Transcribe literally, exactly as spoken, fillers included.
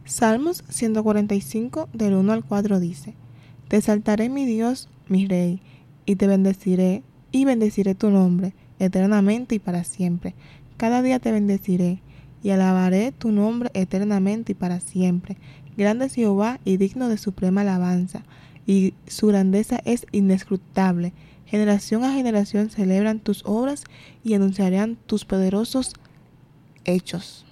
Salmos ciento cuarenta y cinco, del uno al cuatro dice: Te exaltaré, mi Dios, mi Rey, y te bendeciré, y bendeciré tu nombre, eternamente y para siempre. Cada día te bendeciré, y alabaré tu nombre eternamente y para siempre. Grande es Jehová y digno de suprema alabanza, y su grandeza es inescrutable. Generación a generación celebran tus obras y anunciarán tus poderosos hechos.